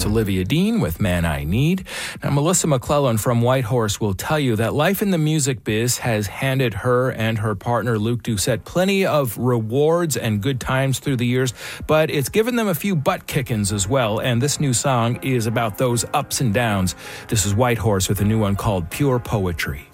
That's Olivia Dean with Man I Need. Now, Melissa McClellan from Whitehorse will tell you that life in the music biz has handed her and her partner Luke Doucette plenty of rewards and good times through the years, but it's given them a few butt kickings as well, and this new song is about those ups and downs. This is Whitehorse with a new one called Pure Poetry.